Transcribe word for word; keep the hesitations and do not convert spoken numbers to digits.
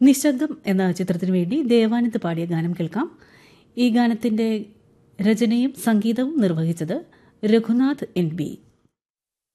നിശബ്ദം എന്ന ചിത്രത്തിനു വേണ്ടി ദേവാനന്ദ് പാടിയ ഗാനം കേൾക്കാം. ഈ ഗാനത്തിന്റെ രചനയും സംഗീതവും നിർവഹിച്ചത് രഘുനാഥ് എൻ ബി.